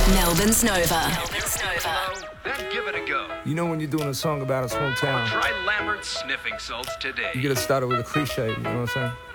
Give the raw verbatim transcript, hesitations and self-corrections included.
Melbourne's Nova. Melbourne's Nova. Then give it a go. You know when you're doing a song about a small town, Try Lambert's sniffing salts today. you gotta start it with a cliche, you know what I'm saying?